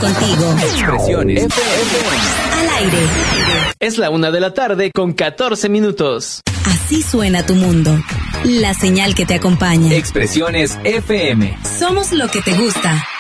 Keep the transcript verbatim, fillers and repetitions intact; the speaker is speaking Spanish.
contigo. Expresiones F M. Al aire. Es la una de la tarde con catorce minutos. Así suena tu mundo. La señal que te acompaña. Expresiones F M. Somos lo que te gusta.